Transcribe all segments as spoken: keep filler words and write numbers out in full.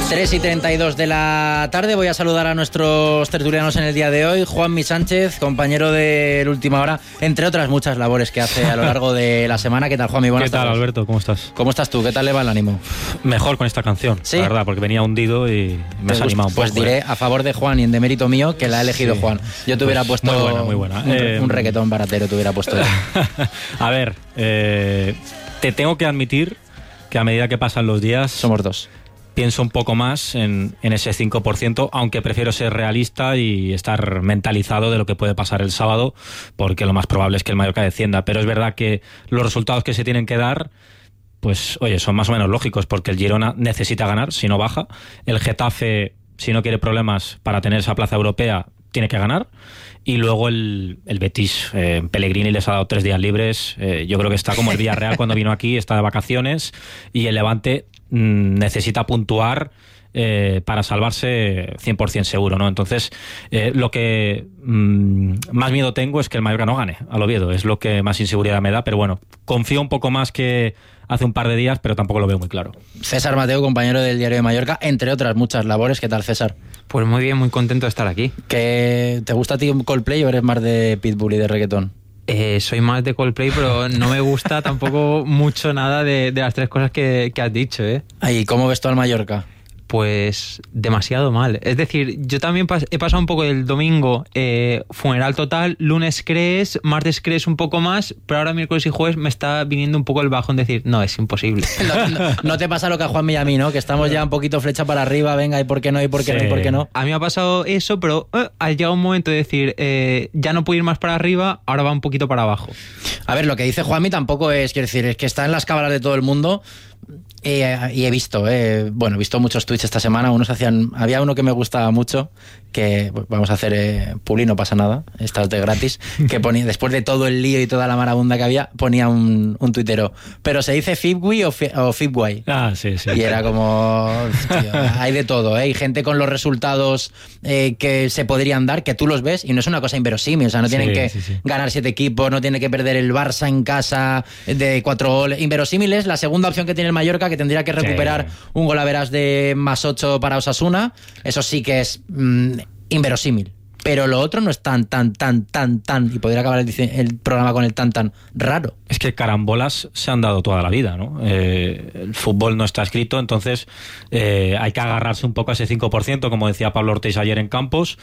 tres y treinta y dos de la tarde. Voy a saludar a nuestros tertulianos en el día de hoy. Juanmi Sánchez, compañero de Última Hora, entre otras muchas labores que hace a lo largo de la semana. ¿Qué tal, Juanmi? Buenas tardes. ¿Qué tal, Alberto? ¿Cómo estás? ¿Cómo estás tú? ¿Qué tal le va el ánimo? Mejor con esta canción, ¿sí? La verdad, porque venía hundido y me has animado un poco. Pues diré a favor de Juan y en demérito mío que la ha elegido sí. Juan. Yo te hubiera pues puesto muy buena, muy buena. Un, Eh, un reggaetón baratero, te hubiera puesto. A ver, eh, te tengo que admitir que a medida que pasan los días... Somos dos. Pienso un poco más en, en ese cinco por ciento, aunque prefiero ser realista y estar mentalizado de lo que puede pasar el sábado, porque lo más probable es que el Mallorca descienda. Pero es verdad que los resultados que se tienen que dar, pues oye, son más o menos lógicos, porque el Girona necesita ganar, si no baja. El Getafe, si no quiere problemas para tener esa plaza europea, tiene que ganar. Y luego el, el Betis, eh, Pellegrini les ha dado tres días libres. Eh, yo creo que está como el Villarreal cuando vino aquí, está de vacaciones. Y el Levante mmm, necesita puntuar eh, para salvarse cien por ciento seguro, ¿no? Entonces, eh, lo que mmm, más miedo tengo es que el Mallorca no gane al Oviedo. Es lo que más inseguridad me da. Pero bueno, confío un poco más que hace un par de días, pero tampoco lo veo muy claro. César Mateo, compañero del Diario de Mallorca, entre otras muchas labores. ¿Qué tal, César? Pues muy bien, muy contento de estar aquí. ¿Que ¿Te gusta a ti Coldplay o eres más de Pitbull y de reggaetón? Eh, soy más de Coldplay, pero no me gusta tampoco mucho nada de, de las tres cosas que, que has dicho, ¿eh? ¿Y cómo ves tú al Mallorca? Pues demasiado mal. Es decir, yo también pas- he pasado un poco el domingo eh, funeral total, lunes crees, martes crees un poco más, pero ahora miércoles y jueves me está viniendo un poco el bajón de decir, no, es imposible. no, no, no te pasa lo que a Juanmi y a mí, ¿no? Que estamos ya un poquito flecha para arriba, venga, y por qué no, y por qué sí. no, y por qué no. A mí me ha pasado eso, pero eh, ha llegado un momento de decir, eh, ya no puedo ir más para arriba, ahora va un poquito para abajo. A ver, lo que dice Juanmi tampoco es, quiero decir, es que está en las cábalas de todo el mundo. Y, y he visto, eh, bueno, he visto muchos tweets esta semana. Unos hacían, había uno que me gustaba mucho, que pues, vamos a hacer eh, publi, no pasa nada, estás de gratis, que ponía, después de todo el lío y toda la marabunda que había, ponía un, un tuitero, pero se dice Fibwi o, fi, o Fibway. Ah, sí, sí. Y era como, tío, hay de todo, ¿eh? Hay gente con los resultados eh, que se podrían dar, que tú los ves, y no es una cosa inverosímil, o sea, no tienen sí, que sí, sí. ganar siete equipos, no tiene que perder el Barça en casa de cuatro goles. Inverosímil es la segunda opción que tiene el Mallorca, que tendría que recuperar sí. un gol a veras de más ocho para Osasuna. Eso sí que es mmm, inverosímil. Pero lo otro no es tan, tan, tan, tan, tan, y podría acabar el, el programa con el tan, tan raro. Es que carambolas se han dado toda la vida, ¿no? Eh, el fútbol no está escrito, entonces eh, hay que agarrarse un poco a ese cinco por ciento, como decía Pablo Ortiz ayer en Campos,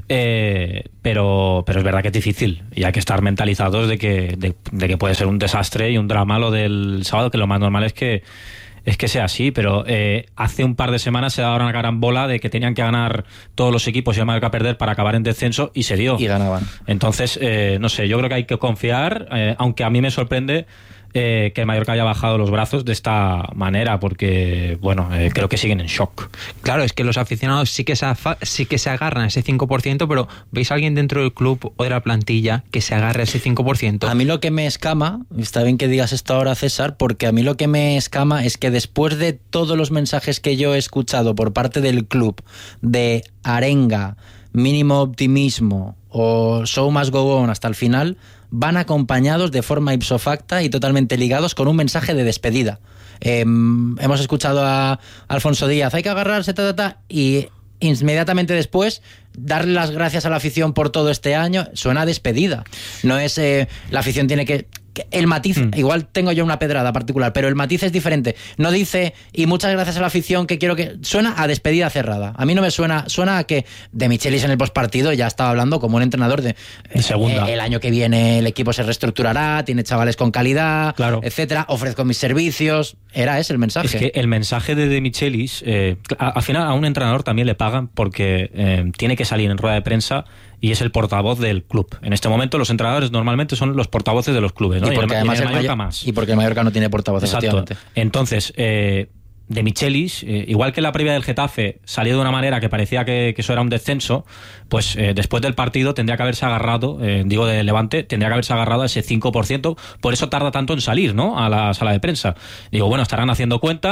eh, pero, pero es verdad que es difícil y hay que estar mentalizados de que, de, de que puede ser un desastre y un drama lo del sábado, que lo más normal es que Es que sea así, pero eh, hace un par de semanas se daba una carambola de que tenían que ganar todos los equipos y el Mallorca perder para acabar en descenso y se dio. Y ganaban. Entonces, eh, no sé, yo creo que hay que confiar, eh, aunque a mí me sorprende eh, que el Mallorca haya bajado los brazos de esta manera, porque, bueno, eh, creo que siguen en shock. Claro, es que los aficionados sí que se, afa- sí que se agarran a ese cinco por ciento, pero ¿veis a alguien dentro del club o de la plantilla que se agarre a ese cinco por ciento? A mí lo que me escama, está bien que digas esto ahora, César, porque a mí lo que me escama es que después de todos los mensajes que yo he escuchado por parte del club de arenga, mínimo optimismo o show must go on hasta el final, van acompañados de forma ipso facta y totalmente ligados con un mensaje de despedida. Eh, hemos escuchado a Alfonso Díaz, hay que agarrarse, ta, ta, ta, y inmediatamente después darle las gracias a la afición por todo este año. Suena a despedida. No es eh, la afición tiene que... El matiz, mm. igual tengo yo una pedrada particular, pero el matiz es diferente. No dice, y muchas gracias a la afición que quiero que... Suena a despedida cerrada. A mí no me suena... Suena a que De Michelis en el postpartido ya estaba hablando como un entrenador de... de segunda. Eh, el año que viene el equipo se reestructurará, tiene chavales con calidad, claro. etcétera. Ofrezco mis servicios. Era ese el mensaje. Es que el mensaje de De Michelis... Eh, al final a un entrenador también le pagan porque eh, tiene que salir en rueda de prensa y es el portavoz del club. En este momento los entrenadores normalmente son los portavoces de los clubes, ¿no? Y porque y el, además y el el Mallorca Mayor, más. Y porque el Mallorca no tiene portavoz, efectivamente. Entonces, eh, De Michelis, eh, igual que en la previa del Getafe salió de una manera que parecía que, que eso era un descenso, pues eh, después del partido tendría que haberse agarrado, eh, digo de Levante, tendría que haberse agarrado a ese cinco por ciento, por eso tarda tanto en salir, ¿no? A la sala de prensa. Digo, bueno, estarán haciendo cuentas,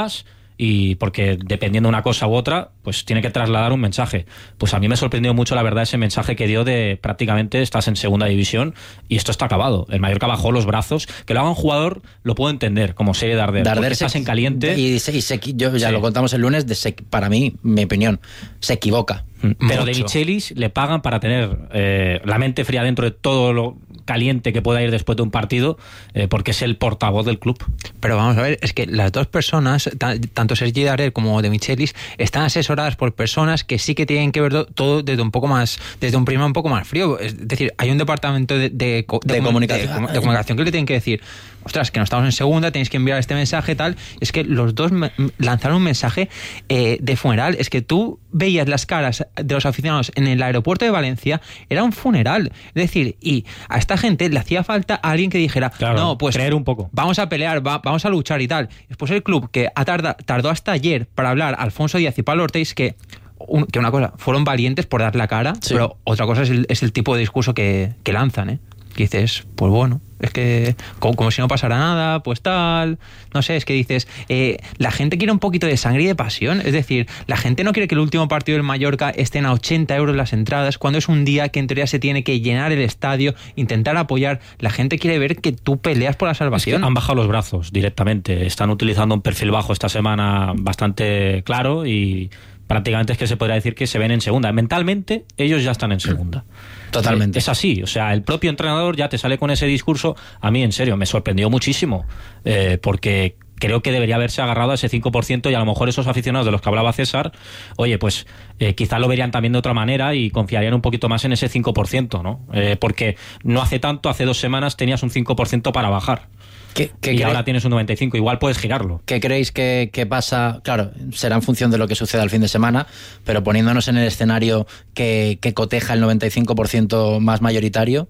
y porque dependiendo de una cosa u otra, pues tiene que trasladar un mensaje. Pues a mí me sorprendió mucho, la verdad, ese mensaje que dio de prácticamente estás en segunda división y esto está acabado. El Mallorca bajó los brazos. Que lo haga un jugador lo puedo entender, como serie de Darder. Darder estás en caliente. Y, se, y se, yo ya sí. lo contamos el lunes, de se, para mí, mi opinión, se equivoca. Pero mucho. De Michelis le pagan para tener eh, la mente fría dentro de todo lo caliente que pueda ir después de un partido, eh, porque es el portavoz del club. Pero vamos a ver, es que las dos personas, t- tanto Sergi Darder como De Michelis, están asesoradas por personas que sí que tienen que ver todo desde un poco más, desde un prisma un poco más frío. Es decir, hay un departamento de, de, de, de, comunicación. de, de comunicación que le tienen que decir, ostras, que no estamos en segunda, tenéis que enviar este mensaje, tal. Es que los dos me, lanzaron un mensaje eh, de funeral. Es que tú veías las caras de los aficionados en el aeropuerto de Valencia, era un funeral. Es decir, y a esta gente le hacía falta a alguien que dijera, claro, no, pues creer un poco. Vamos a pelear, va, vamos a luchar y tal. Después el club que ha tarda, tardó hasta ayer para hablar Alfonso Díaz y Pablo Ortiz, que Un, que una cosa, fueron valientes por dar la cara, sí. Pero otra cosa es el, es el tipo de discurso que, que lanzan, ¿eh? Que dices, pues bueno, es que como, como si no pasara nada, pues tal, no sé, es que dices, eh, la gente quiere un poquito de sangre y de pasión, es decir, la gente no quiere que el último partido del Mallorca estén a ochenta euros las entradas, cuando es un día que en teoría se tiene que llenar el estadio, intentar apoyar, la gente quiere ver que tú peleas por la salvación. Es que han bajado los brazos directamente, están utilizando un perfil bajo esta semana bastante claro y prácticamente es que se podría decir que se ven en segunda. Mentalmente, ellos ya están en segunda. Totalmente. Es así, o sea, el propio entrenador ya te sale con ese discurso. A mí, en serio, me sorprendió muchísimo, eh, porque creo que debería haberse agarrado a ese cinco por ciento y a lo mejor esos aficionados de los que hablaba César, oye, pues eh, quizá lo verían también de otra manera y confiarían un poquito más en ese cinco por ciento, ¿no? Eh, porque no hace tanto, hace dos semanas tenías un cinco por ciento para bajar. ¿Qué, qué y creéis? Ahora tienes un noventa y cinco por ciento, igual puedes girarlo. ¿Qué creéis que, que pasa? Claro, será en función de lo que suceda el fin de semana, pero poniéndonos en el escenario que, que coteja el noventa y cinco por ciento más mayoritario,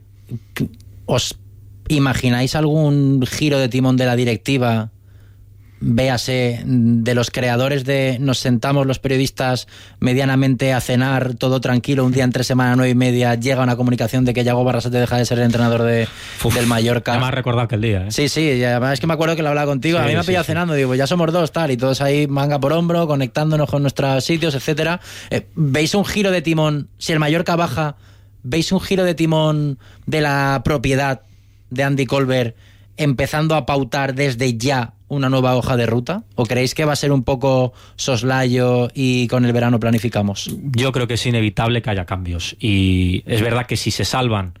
¿os imagináis algún giro de timón de la directiva? Véase, de los creadores de nos sentamos los periodistas medianamente a cenar, todo tranquilo, un día entre semana, nueve y media, llega una comunicación de que Yago Barrasate deja de ser el entrenador de, Uf, del Mallorca. Ya me has recordado aquel día, ¿eh? Sí, sí, y además es que me acuerdo que lo hablaba contigo, sí, a mí me ha sí, pillado sí. cenando, digo, pues ya somos dos, tal, y todos ahí manga por hombro, conectándonos con nuestros sitios, etcétera. Eh, ¿Veis un giro de timón? Si el Mallorca baja, ¿veis un giro de timón de la propiedad de Andy Colbert empezando a pautar desde ya una nueva hoja de ruta? ¿O creéis que va a ser un poco soslayo y con el verano planificamos? Yo creo que es inevitable que haya cambios y es verdad que si se salvan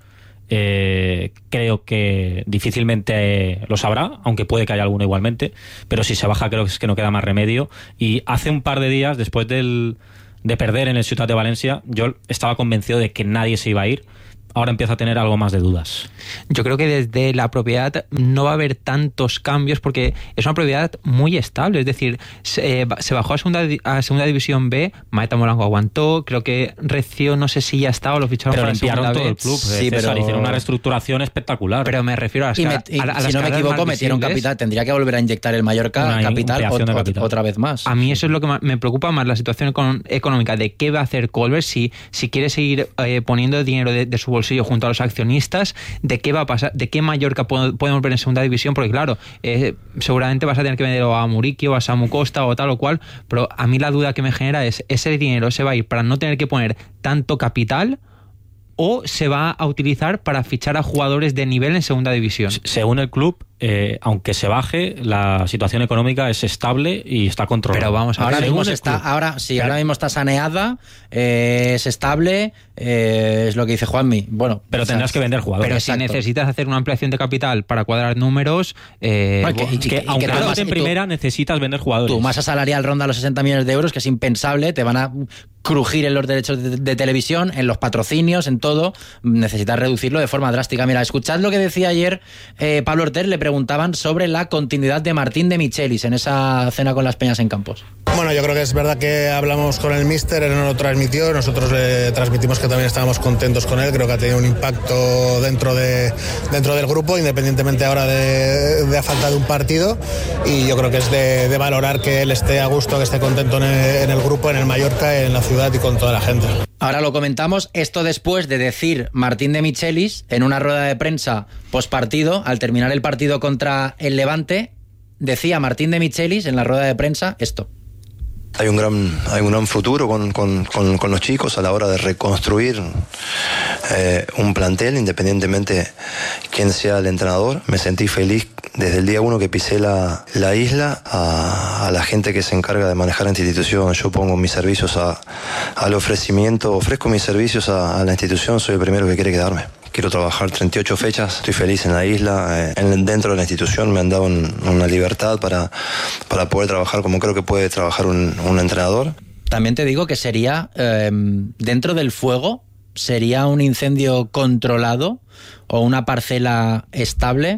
eh, creo que difícilmente los habrá, aunque puede que haya alguno igualmente, pero si se baja creo que es que no queda más remedio. Y hace un par de días, después del, de perder en el Ciutat de Valencia, yo estaba convencido de que nadie se iba a ir. Ahora empieza a tener algo más de dudas. Yo creo que desde la propiedad no va a haber tantos cambios porque es una propiedad muy estable. Es decir, se, se bajó a segunda, a segunda división B, Maeta Molango aguantó, creo que Recio no sé si ya estaba o lo ficharon pero para limpiaron segunda todo B. el club. Sí, César, pero hicieron una reestructuración espectacular. Pero me refiero a las, y cara, me, y, a, a las si no me equivoco, metieron capital. Tendría que volver a inyectar el Mallorca una capital, ot, de capital otra vez más. A mí eso es lo que me preocupa más, la situación econ- económica de qué va a hacer Colbert si, si quiere seguir eh, poniendo dinero de, de su bolsillo junto a los accionistas, de qué va a pasar, de qué Mallorca podemos ver en segunda división, porque claro, eh, seguramente vas a tener que vender a Muriqui o a Samu Costa o tal o cual, pero a mí la duda que me genera es, ¿ese dinero se va a ir para no tener que poner tanto capital o se va a utilizar para fichar a jugadores de nivel en segunda división? Según el club, eh, aunque se baje, la situación económica es estable y está controlada. Pero vamos a ahora ver, mismo está, ahora sí, pero, ahora mismo está saneada, eh, es estable, eh, es lo que dice Juanmi. Bueno, pero tendrás que vender jugadores. Pero Exacto. si necesitas hacer una ampliación de capital para cuadrar números, eh, bueno, que, y, que, y aunque no en primera, tú, necesitas vender jugadores. Tu masa salarial ronda los sesenta millones de euros, que es impensable, te van a crujir en los derechos de, de televisión, en los patrocinios, en todo. Necesitas reducirlo de forma drástica. Mira, escuchad lo que decía ayer eh, Pablo Ortiz, le preguntaban sobre la continuidad de Martín de Michelis en esa cena con las Peñas en Campos. Bueno, yo creo que es verdad que hablamos con el míster, él no lo transmitió, nosotros le transmitimos que también estábamos contentos con él, creo que ha tenido un impacto dentro de dentro del grupo, independientemente ahora de, de a falta de un partido, y yo creo que es de, de valorar que él esté a gusto, que esté contento en el, en el grupo, en el Mallorca, en la ciudad y con toda la gente. Ahora lo comentamos, esto después de decir Martín de Michelis en una rueda de prensa postpartido, al terminar el partido contra el Levante, decía Martín de Michelis en la rueda de prensa esto. Hay un gran, hay un gran futuro con, con, con, con los chicos a la hora de reconstruir eh, un plantel, independientemente quién sea el entrenador. Me sentí feliz desde el día uno que pisé la, la isla, a, a la gente que se encarga de manejar la institución. Yo pongo mis servicios a, al ofrecimiento, ofrezco mis servicios a, a la institución, soy el primero que quiere quedarme. Quiero trabajar treinta y ocho fechas, estoy feliz en la isla, eh, en, dentro de la institución me han dado un, una libertad para, para poder trabajar como creo que puede trabajar un, un entrenador. También te digo que sería, eh, dentro del fuego, sería un incendio controlado o una parcela estable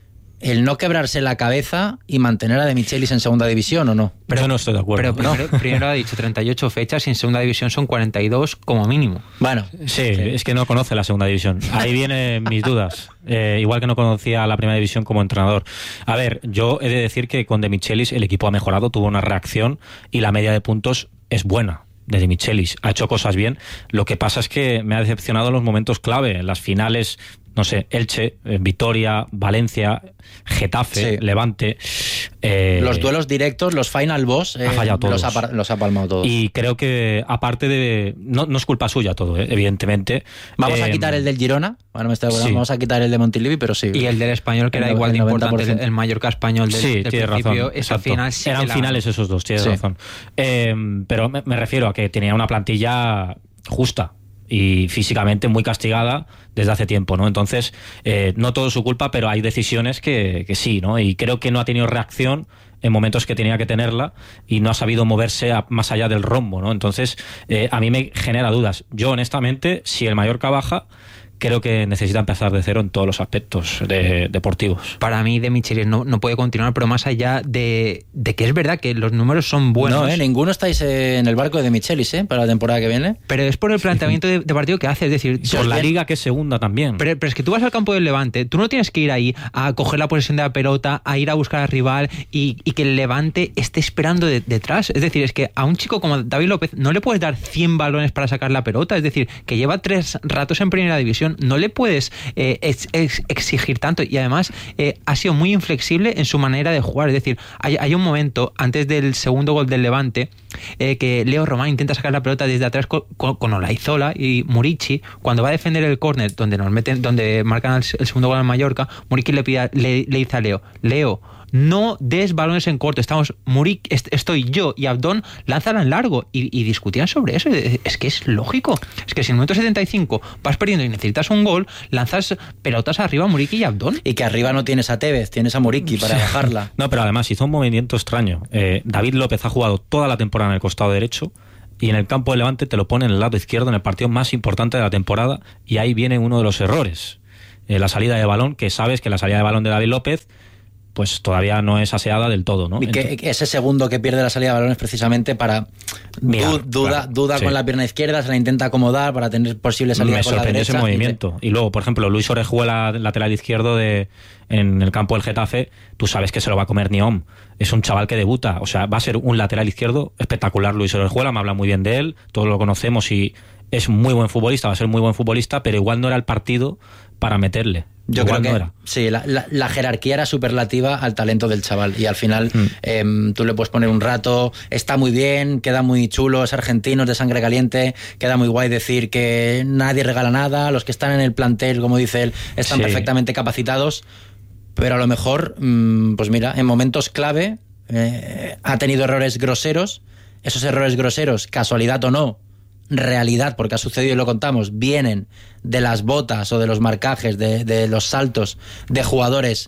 el no quebrarse la cabeza y mantener a De Michelis en segunda división, ¿o no? Pero yo no estoy de acuerdo. Pero primero, ¿no? primero ha dicho treinta y ocho fechas y en segunda división son cuarenta y dos como mínimo. Bueno. Sí, es que no conoce la segunda división. Ahí vienen mis dudas. Eh, igual que no conocía la primera división como entrenador. A ver, yo he de decir que con De Michelis el equipo ha mejorado, tuvo una reacción y la media de puntos es buena. De De Michelis ha hecho cosas bien. Lo que pasa es que me ha decepcionado en los momentos clave, en las finales. No sé, Elche, Vitoria, Valencia, Getafe, sí. Levante. Eh, los duelos directos, los final boss, eh, ha fallado todos. Los, ha, los ha palmado todos. Y creo que, aparte de. No, no es culpa suya todo, eh, evidentemente. Vamos eh, a quitar el del Girona. Ahora me estoy acordando. Sí. Vamos a quitar el de Montilivi, pero sí. Y el del Español, que era igual de importante, el, el Mallorca español del, sí, del tiene principio. Razón, esa final sí Eran la... finales esos dos, tienes sí. razón. Eh, pero me, me refiero a que tenía una plantilla justa y físicamente muy castigada desde hace tiempo, ¿no? Entonces, eh, no todo es su culpa, pero hay decisiones que, que sí, ¿no? Y creo que no ha tenido reacción en momentos que tenía que tenerla y no ha sabido moverse a, más allá del rombo, ¿no? Entonces, eh, a mí me genera dudas. Yo, honestamente, si el Mallorca baja, creo que necesita empezar de cero en todos los aspectos de, deportivos. Para mí, De Michelis no, no puede continuar, pero más allá de, de que es verdad que los números son buenos. No, ¿eh? Ninguno estáis en el barco de De Michelis, ¿eh? Para la temporada que viene. Pero es por el planteamiento de, de partido que hace, es decir... Por la liga que es segunda también. Pero, pero es que tú vas al campo del Levante, tú no tienes que ir ahí a coger la posesión de la pelota, a ir a buscar al rival y, y que el Levante esté esperando de, detrás. Es decir, es que a un chico como David López no le puedes dar cien balones para sacar la pelota, es decir, que lleva tres ratos en primera división, no le puedes Eh, ex, ex, exigir tanto y además eh, ha sido muy inflexible en su manera de jugar, es decir, hay, hay un momento antes del segundo gol del Levante eh, que Leo Román intenta sacar la pelota desde atrás con, con, con Olaizola y Muriqui, cuando va a defender el córner donde nos meten, donde marcan el, el segundo gol al Mallorca, Muriqui le, pide, le, le dice a Leo, Leo, no des balones en corto, estamos Muriqui, est- estoy yo y Abdón, lánzala en largo y, y discutían sobre eso. Es que es lógico, es que si en el minuto setenta y cinco vas perdiendo y necesitas un gol, lanzas pelotas arriba a Muriqui y Abdón. Y que arriba no tienes a Tevez, tienes a Muriqui para bajarla. No, pero además hizo un movimiento extraño. Eh, David López ha jugado toda la temporada en el costado derecho y en el campo de Levante te lo pone en el lado izquierdo en el partido más importante de la temporada y ahí viene uno de los errores. Eh, la salida de balón, que sabes que la salida de balón de David López pues todavía no es aseada del todo, ¿no? Y que Entonces, ese segundo que pierde la salida de balón es precisamente para Mira, du- duda, claro, duda sí. con la pierna izquierda, se la intenta acomodar para tener posible salida Me con la sorprendió derecha. ese movimiento. Y, te... y luego, por ejemplo, Luis Orejuela, lateral izquierdo de en el campo del Getafe, tú sabes que se lo va a comer Niom. Es un chaval que debuta, o sea, va a ser un lateral izquierdo espectacular. Luis Orejuela, me habla muy bien de él, todos lo conocemos y es muy buen futbolista, va a ser muy buen futbolista, pero igual no era el partido para meterle. Yo Igual creo que no era. sí, la, la, la jerarquía era superlativa al talento del chaval y al final mm. eh, tú le puedes poner un rato, está muy bien, queda muy chulo, es argentino, es de sangre caliente, queda muy guay decir que nadie regala nada, los que están en el plantel, como dice él, están sí. perfectamente capacitados, pero a lo mejor, pues mira, en momentos clave eh, ha tenido errores groseros, esos errores groseros, casualidad o no, realidad, porque ha sucedido y lo contamos, vienen de las botas o de los marcajes, de, de los saltos de jugadores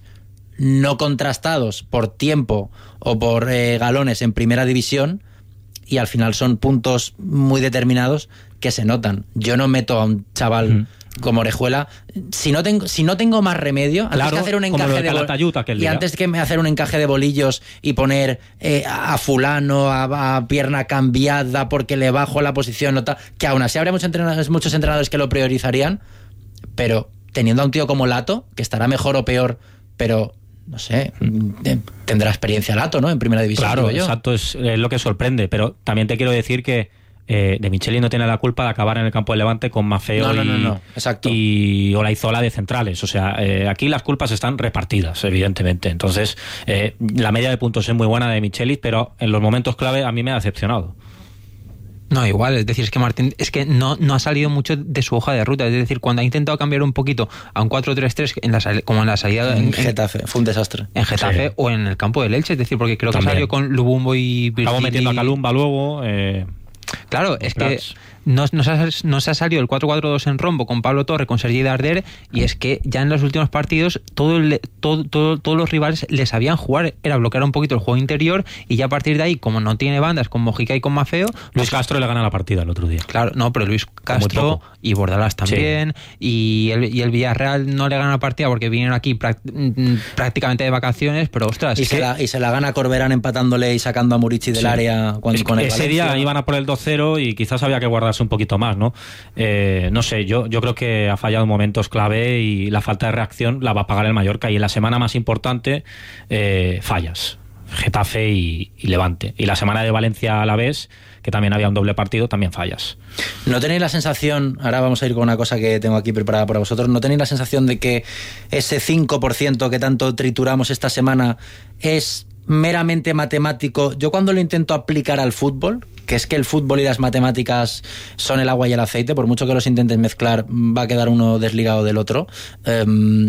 no contrastados por tiempo o por eh, galones en primera división y al final son puntos muy determinados que se notan. Yo no meto a un chaval mm. como Orejuela si no tengo si no tengo más remedio antes claro, que hacer un encaje de bol- y antes que hacer un encaje de bolillos y poner eh, a fulano a, a pierna cambiada porque le bajo la posición no tal, que aún así habría muchos entrenadores, muchos entrenadores que lo priorizarían, pero teniendo a un tío como Lato que estará mejor o peor, pero no sé, tendrá experiencia Lato, ¿no? En primera división. Claro, yo. exacto, es, es lo que sorprende, pero también te quiero decir que eh, De Michelis no tiene la culpa de acabar en el campo del Levante con Maffeo No, no, y, no, no. Exacto. y Olaizola de centrales. O sea, eh, aquí las culpas están repartidas, evidentemente. Entonces, eh, la media de puntos es muy buena de Michelis, pero en los momentos clave a mí me ha decepcionado. No, igual, es decir, es que Martín es que no, no ha salido mucho de su hoja de ruta, es decir, cuando ha intentado cambiar un poquito a un cuatro tres tres, en la, como en la salida En en, Getafe, fue un desastre. en Getafe Sí. o en el campo del Elche, es decir, porque creo También. que salió con Lubumbo y Virgili. Acabó metiendo a Calumba luego. Eh, Claro, es Prats. que nos, nos, ha, nos ha salido el cuatro cuatro dos en rombo con Pablo Torre, con Sergi Darder, y es que ya en los últimos partidos todo el, todo, todo, todos los rivales les sabían jugar, era bloquear un poquito el juego interior, y ya a partir de ahí, como no tiene bandas con Mojica y con Maffeo, Luis Castro le gana la partida el otro día. claro, no, pero Luis Castro poco. y Bordalas también, y, el, y el Villarreal no le gana la partida porque vinieron aquí prac- mm, prácticamente de vacaciones, pero ostras, Y es se, que- la, y se la gana Corberán empatándole y sacando a Murici del Sí. área cuando Es con que el ese Valencia. día iban a por el dos cero y quizás había que guardarse un poquito más, ¿no? Eh, no sé, yo, yo creo que ha fallado en momentos clave y la falta de reacción la va a pagar el Mallorca, y en la semana más importante eh, fallas. Getafe y, y Levante. Y la semana de Valencia a la vez, que también había un doble partido, también fallas. ¿No tenéis la sensación, ahora vamos a ir con una cosa que tengo aquí preparada para vosotros, ¿no tenéis la sensación de que ese cinco por ciento que tanto trituramos esta semana es meramente matemático? Yo cuando lo intento aplicar al fútbol, que es que el fútbol y las matemáticas son el agua y el aceite, por mucho que los intentes mezclar, va a quedar uno desligado del otro. Eh,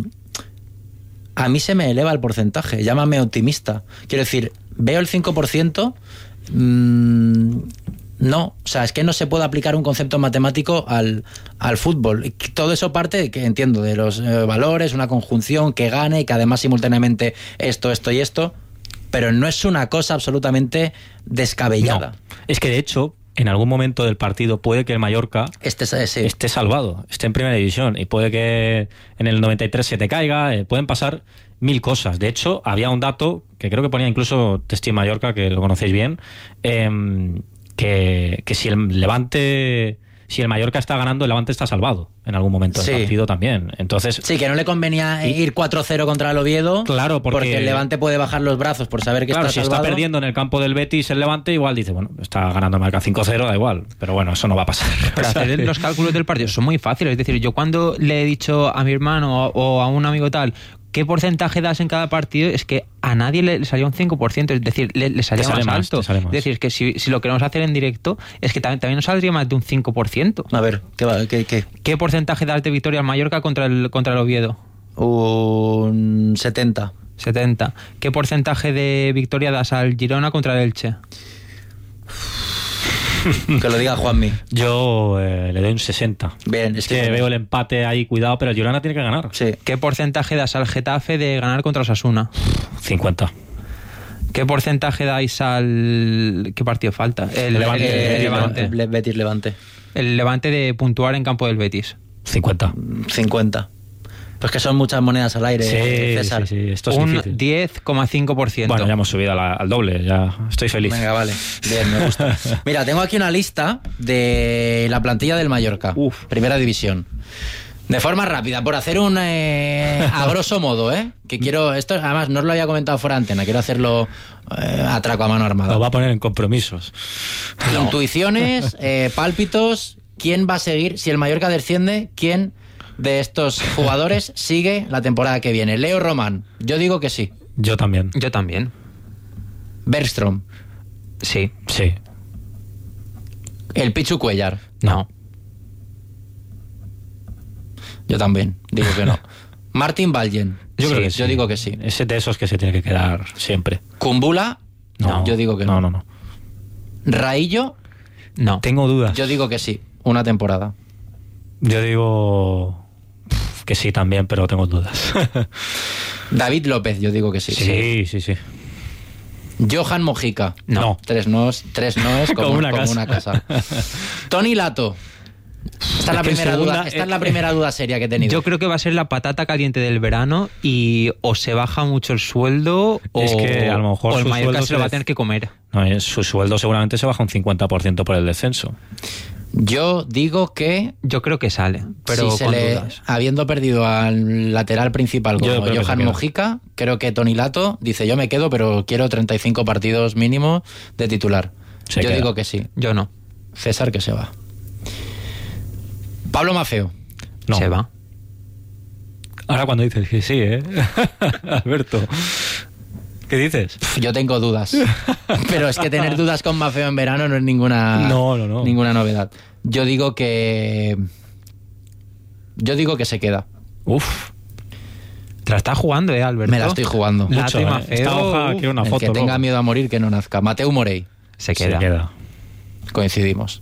a mí se me eleva el porcentaje, llámame optimista. Quiero decir, veo el cinco por ciento, mmm, no, o sea, es que no se puede aplicar un concepto matemático al, al fútbol. Y todo eso parte, que entiendo, de los eh, valores, una conjunción que gane y que además simultáneamente esto, esto y esto, pero no es una cosa absolutamente descabellada. No. Es que de hecho, en algún momento del partido puede que el Mallorca Este es ese. esté salvado, esté en primera división, y puede que en el noventa y tres se te caiga, eh, pueden pasar mil cosas. De hecho, había un dato que creo que ponía incluso Testi Mallorca, que lo conocéis bien, eh, que, que si el Levante, si el Mallorca está ganando, el Levante está salvado en algún momento del Sí. partido también. Entonces, Sí, que no le convenía Y- ir cuatro cero contra el Oviedo, Claro, porque- el Levante puede bajar los brazos por saber que claro, está si salvado. está perdiendo en el campo del Betis el Levante, igual dice, bueno, está ganando el Mallorca cinco cero, da igual. Pero bueno, eso no va a pasar. Para hacer los cálculos del partido son muy fáciles. Es decir, yo cuando le he dicho a mi hermano o, o a un amigo tal, ¿qué porcentaje das en cada partido? Es que a nadie le salía un cinco por ciento, es decir, le, le salía Te sale más más, alto. te sale más. Es decir, que si, si lo queremos hacer en directo, es que también, también nos saldría más de un cinco por ciento. A ver, ¿qué va? ¿Qué, qué? ¿Qué porcentaje das de victoria al Mallorca contra el, contra el Oviedo? Un setenta. setenta. ¿Qué porcentaje de victoria das al Girona contra el Elche? Que lo diga Juanmi. Yo eh, le doy un sesenta. Bien, Es que veo el empate ahí, cuidado, pero el Girona tiene que ganar. Sí. ¿Qué porcentaje das al Getafe de ganar contra Osasuna? cincuenta. ¿Qué porcentaje dais al... ¿Qué partido falta? El, El Levante. el- el Eh, Levante. Le- Betis Levante. El Levante de puntuar en campo del Betis. cincuenta. cincuenta. Pues que son muchas monedas al aire, Sí, César. sí, sí, esto es Un difícil. diez coma cinco por ciento. Bueno, ya hemos subido a la- al doble, ya estoy feliz. Venga, vale. Bien, me gusta. Mira, tengo aquí una lista de la plantilla del Mallorca. Uf. Primera división. De forma rápida, por hacer un... eh, a grosso modo, ¿eh? Que quiero... Esto, además, no os lo había comentado fuera de antena. Quiero hacerlo eh, a traco a mano armada. Lo va a poner en compromisos. Intuiciones, eh, pálpitos. ¿Quién va a seguir? Si el Mallorca desciende, ¿quién de estos jugadores sigue la temporada que viene? Leo Román. Yo digo que sí. Yo también. Yo también. Bergstrom. Sí. Sí. El Pichu Cuellar. No. Yo también. Digo que no. Martin Valjen. Yo Sí, creo que sí. Yo digo que sí. Ese de esos que se tiene que quedar siempre. Kumbula. No, Yo digo que no. No, no, no. Raillo. No. Tengo dudas. Yo digo que sí. Una temporada. Yo digo pf, que sí también, pero tengo dudas. David López. Yo digo que sí. Sí, sí, sí. Johan Mojica. No. Tres noes, tres noes como, Como una como casa. una casa. Tony Lato. Esta es la Es que en primera segunda- duda. Esta es la primera duda seria que he tenido. Yo creo que va a ser la patata caliente del verano y o se baja mucho el sueldo o, Es que a lo mejor o el su Mallorca sueldo se lo va a se- tener que comer. No, eh, su sueldo seguramente se baja un cincuenta por ciento por el descenso. Yo digo que Yo creo que sale, pero si se con le, dudas. habiendo perdido al lateral principal Yo como creo que se Johan queda. Mojica, creo que Tony Lato dice yo me quedo, pero quiero treinta y cinco partidos mínimo de titular. Se yo queda. digo que sí. Yo no. César que se va. Pablo Maffeo. No. Se va. Ahora cuando dices que sí, ¿eh? Alberto. ¿Qué dices? Yo tengo dudas. Pero es que tener dudas con Maffeo en verano no es ninguna, No, no, no. ninguna novedad. Yo digo que... Yo digo que se queda. Uf. Te la estás jugando, ¿eh, Alberto? Me la estoy jugando. La Mucho, prima ¿eh? feo. Esta hoja quiero una El foto. que tenga luego. miedo a morir, que no nazca. Mateu Morey. Se queda. Se queda. Coincidimos.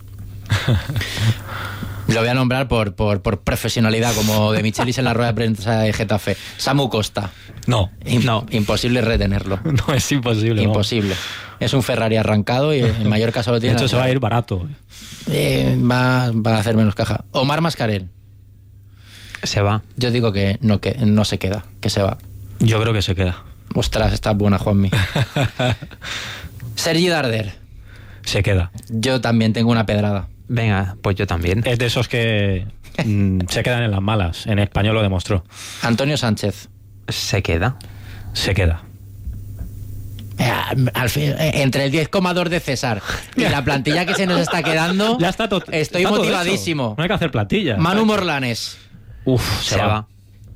Lo voy a nombrar por, por, por profesionalidad, como de Michelis en la rueda de prensa de Getafe. Samu Costa. No. Im- No. Imposible retenerlo. No, es imposible. no. Imposible. Es un Ferrari arrancado y en mayor caso lo De tiene. hecho, se va a ir barato. Eh, va, va a hacer menos caja. Omar Mascarell. Se va. Yo digo que no, que no se queda, que se va. Yo creo que se queda. Ostras, está buena, Juanmi. Sergi Darder. Se queda. Yo también tengo una pedrada. Venga, pues yo también. Es de esos que mm, se quedan en las malas. En español lo demostró. Antonio Sánchez. Se queda. Se queda. Eh, al fin, eh, entre el diez coma dos de César y la plantilla que se nos está quedando, Ya está todo. estoy está todo motivadísimo. hecho. No hay que hacer plantilla. Manu Morlanes. Uf, se, Se va. va.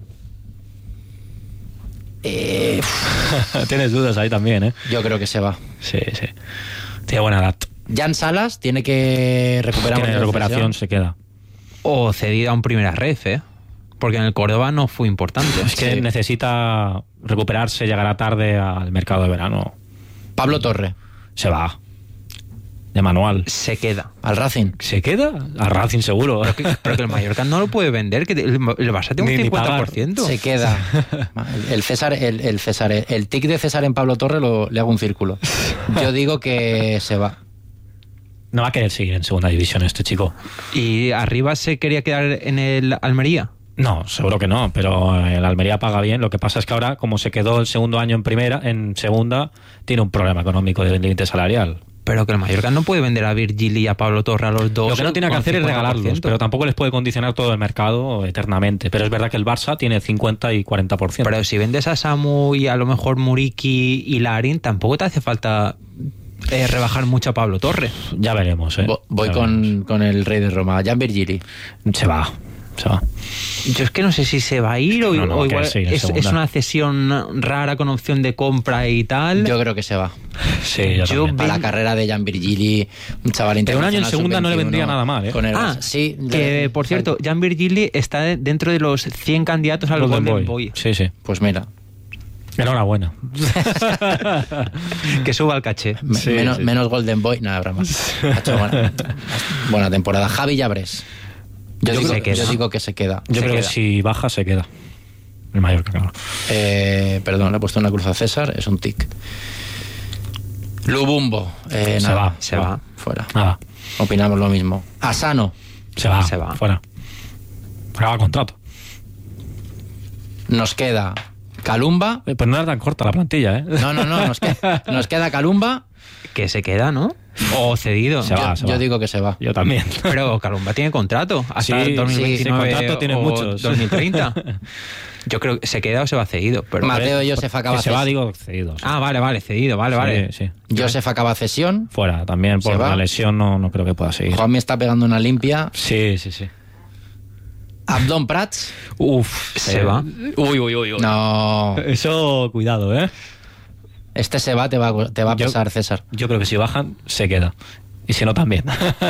Eh, uf, Tienes dudas ahí también, ¿eh? yo creo que se va. Sí, sí. Tiene buena edad. Jan Salas tiene que recuperar. Tiene una recuperación, lesión. se queda. O cedido a un primera ref, ¿eh? Porque en el Córdoba no fue importante. Es que Sí. necesita recuperarse, llegará tarde al mercado de verano. Pablo Torre. Se va. De manual. Se queda. Al Racing. ¿Se queda? A Racing seguro. Pero que, pero que el Mallorca no lo puede vender, que el, el Barça tiene un Ni- ni cincuenta pagar. por ciento. Se queda. El César, el, el César, el tic de César en Pablo Torre lo, le hago un círculo. Yo digo que se va. No va a querer seguir en segunda división este chico. Y arriba se quería quedar en el Almería. No, seguro que no, pero el Almería paga bien. Lo que pasa es que ahora, como se quedó el segundo año en primera, en segunda, tiene un problema económico de límite salarial. Pero que el Mallorca no puede vender a Virgil y a Pablo Torre a los dos. Lo que no tiene que con hacer es cincuenta por regalarlos, ciento. pero tampoco les puede condicionar todo el mercado eternamente. Pero es verdad que el Barça tiene cincuenta y cuarenta por ciento. Pero si vendes a Samu y a lo mejor Muriqui y Larin, tampoco te hace falta eh, rebajar mucho a Pablo Torre. Ya veremos, ¿eh? Vo- Voy Ya con, veremos. con el rey de Roma, Jan Virgili. Se va, se va. Yo es que no sé si se va a ir o, No, no, o va a igual querer seguir en es, segunda. es una cesión rara con opción de compra y tal. Yo creo que se va. Sí, yo, Yo también. Para la carrera de Jan Virgili, un chaval Pero un año en internacional segunda no le sub vendría veintiuno, nada mal, ¿eh? Con el Ah, Barça. Sí, que le- por cierto, Jan Virgili está de- dentro de los cien candidatos al Golden Golden, Boy. Boy. Sí, sí. Pues mira, Enhorabuena. Que suba el caché. me- Sí, menos, sí. menos Golden Boy, nada, broma. Ha hecho buena, buena temporada. Javi Llabres. Yo, Yo digo, creo que yo queda. digo que se queda. Yo Se creo queda. que si baja, se queda. El Mallorca, claro. Eh, perdón, le he puesto una cruz a César, es un tic. Lubumbo. Eh, Se nada, va, se va. Fuera. Nada. Opinamos lo mismo. Asano. Se va, Se va. fuera. Acaba el contrato. Nos queda Calumba. Eh, Pues no era tan corta la plantilla, ¿eh? No, no, no, nos queda, nos queda Calumba. Que se queda, ¿no? O cedido. Se va, yo se yo va. digo que se va. Yo también. Pero Calumba tiene contrato hasta Sí, dos mil veintinueve sí, sí, contrato tiene o muchos. dos mil treinta. Yo creo que se queda o se va cedido. Pero Mateo Josef acaba Que se va, ces- digo, cedido. sí. Ah, vale, vale, cedido, vale, vale. Sí, sí. Josef acaba cesión. Fuera, también por ¿Se va? la lesión no, no creo que pueda seguir. Juan me está pegando una limpia. Sí, sí, sí. Abdón Prats. Uf, ¿Se va? Uy, uy, uy, uy. No. Eso, cuidado, ¿eh? Este se va, te va, a- te va a Yo- pesar, César. Yo creo que si bajan, se queda. Y si no, también.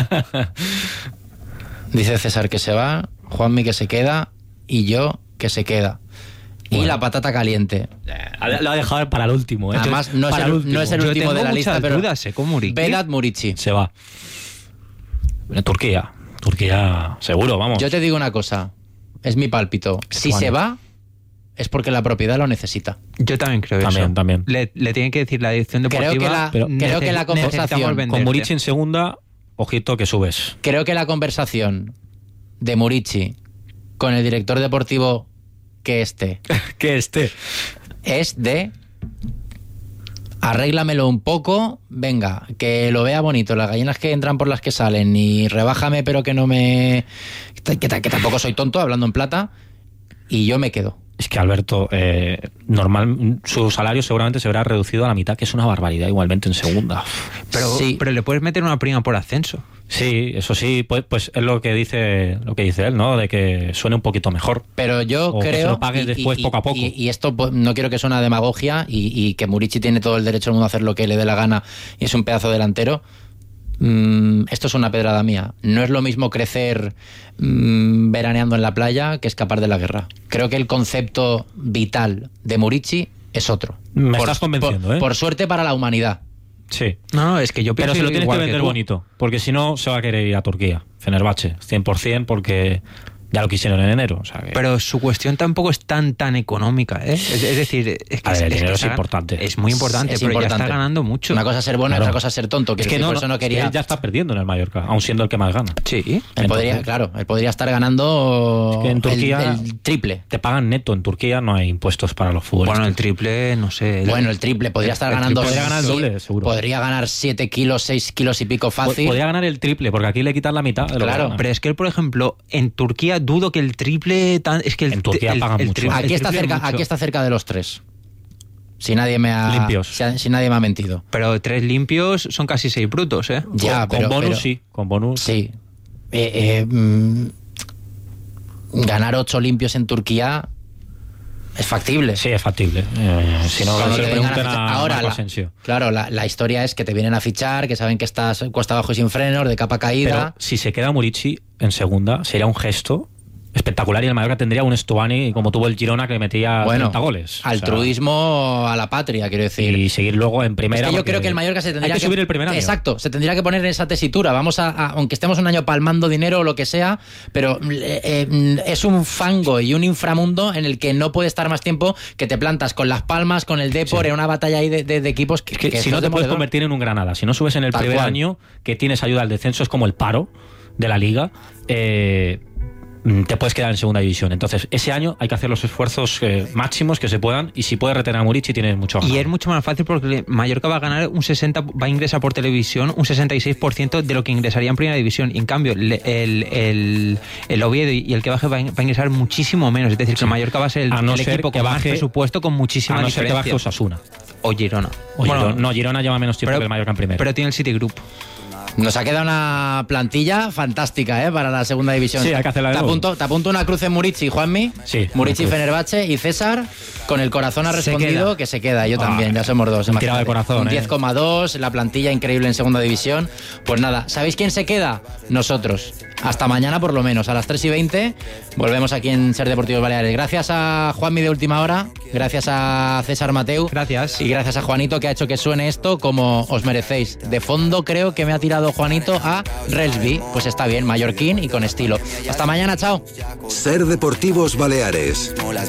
Dice César que se va, Juanmi que se queda y yo que se queda. Y Bueno. la patata caliente. Lo ha dejado para el último, ¿eh? Además, no es, Para el, último. no es el Yo último tengo de la lista, muchas pero. dudas, ¿eh? Con Muriqui. Vedat Murici. Se va. Turquía. Turquía, seguro, vamos. Yo te digo una cosa. Es mi pálpito. Si Juan. se va, es porque la propiedad lo necesita. Yo también creo También, eso. también. Le, le tiene que decir la dirección Creo deportiva. que la- pero creo que la necesitamos conversación venderte. Con Murici en segunda, ojito que subes. Creo que la conversación de Murici con el director deportivo que esté que este. es de arréglamelo un poco, venga, que lo vea bonito, las gallinas que entran por las que salen y rebájame pero que no me... que, t- que tampoco soy tonto hablando en plata y yo me quedo. Es que Alberto, eh, normal, su salario seguramente se verá reducido a la mitad, que es una barbaridad igualmente en segunda. Pero, Sí. pero le puedes meter una prima por ascenso. Sí, eso sí, pues, pues es lo que dice lo que dice él, ¿no? De que suene un poquito mejor. Pero yo O que creo... se lo pagues después poco a poco. Y, y esto pues, no quiero que suene a demagogia y, y que Murici tiene todo el derecho del mundo a hacer lo que le dé la gana y es un pedazo delantero. Mm, esto es una pedrada mía. No es lo mismo crecer mm, veraneando en la playa que escapar de la guerra. Creo que el concepto vital de Murici es otro. Me estás convenciendo, por, ¿eh? Por suerte para la humanidad. Sí. No, no, es que yo pienso Pero se lo tienes que igual vender tú. bonito, porque si no se va a querer ir a Turquía. Fenerbahce, cien por ciento, porque ya lo quisieron en enero. O sea que... Pero su cuestión tampoco es tan tan económica, ¿eh? Es, es decir, es que, A ver, el es, dinero que es está- importante. Es muy importante, Es pero importante. ya está ganando mucho. Una cosa es ser bueno y Claro. otra cosa es ser tonto. es Quiero que decir, no, por eso no es que quería... él ya está perdiendo en el Mallorca, aun siendo el que más gana. Sí. Él podría, Entonces- claro, él podría estar ganando Es que en el- Turquía- el, triple. Te pagan neto, en Turquía no hay impuestos para los futbolistas. Bueno, el triple, no sé. Bueno, el triple podría estar el ganando. triple podría ganar el sí, doble, seguro. Podría ganar siete kilos, seis kilos y pico fácil. Podría ganar el triple, porque aquí le quitan la mitad de lo Claro, que gana. Pero es que él, por ejemplo, en Turquía dudo que el triple... Tan, es que el, En Turquía el- pagan el mucho. tri- el Aquí está triple cerca, mucho. aquí está cerca de los tres. Si nadie me ha Limpios. Si, si nadie me ha mentido. Pero tres limpios son casi seis brutos, ¿eh? Ya, con pero, bonus pero- sí, con bonus. Sí. Eh, eh, mm, ganar ocho limpios en Turquía es factible. Sí, es factible. Eh, si no, Cuando se te le vengan a pregunten a, fichar- ahora Marco la- Asensio. Claro, la, la historia es que te vienen a fichar, que saben que estás cuesta abajo y sin frenos, de capa caída. Pero si se queda Murici en segunda, sería un gesto espectacular y el Mallorca tendría un Stuani como tuvo el Girona que le metía bueno, treinta goles. O sea, altruismo a la patria, quiero decir. y seguir luego en primera. Es que yo porque creo que el Mallorca se tendría hay que, subir el primer año. Exacto, se tendría que poner en esa tesitura. Vamos a, a- aunque estemos un año palmando dinero o lo que sea, pero eh, eh, es un fango y un inframundo en el que no puede estar más tiempo, que te plantas con Las Palmas, con el Depor, Sí. en una batalla ahí de, de- de equipos que, Es que que si eso no es te puedes demoledor. convertir en un Granada, si no subes en el Tal primer cual. año que tienes ayuda al descenso, es como el paro de la liga, eh, te puedes quedar en segunda división. Entonces, ese año hay que hacer los esfuerzos eh, máximos que se puedan y si puedes retener a Murici tienes mucho Y ganado. es mucho más fácil porque Mallorca va a ganar un sesenta, va a ingresar por televisión un sesenta y seis por ciento de lo que ingresaría en primera división. Y en cambio, el, el, el, el Oviedo y el que baje va a va a ingresar muchísimo menos. Es decir, que Mallorca va a ser el, A no el ser equipo que con más baje- presupuesto con muchísima a no ser que diferencia. baje Osasuna. O Girona. O Bueno, Girona- no, Girona lleva menos tiempo que el Mallorca en primera. pero tiene el Citigroup. Nos ha quedado una plantilla fantástica, ¿eh? Para la segunda división. Sí, hay que hacerla de te nuevo. apunto, te apunto una cruz en Murici, Juanmi. Sí, Murici, una cruz. Fenerbahce y César, con el corazón ha Se respondido queda. que se queda. Yo Ah, también, ya somos dos. un imagínate. tirado de corazón, Un ¿eh? diez coma dos, la plantilla increíble en segunda división. Pues nada, ¿sabéis quién se queda? Nosotros. Hasta mañana por lo menos, a las tres y veinte. Volvemos aquí en Ser Deportivos Baleares. Gracias a Juanmi de Última Hora, gracias a César Mateu. Gracias. Y gracias a Juanito que ha hecho que suene esto como os merecéis. De fondo creo que me ha tirado Juanito a Relsby. Pues está bien, mallorquín y con estilo. Hasta mañana, chao. Ser Deportivos Baleares.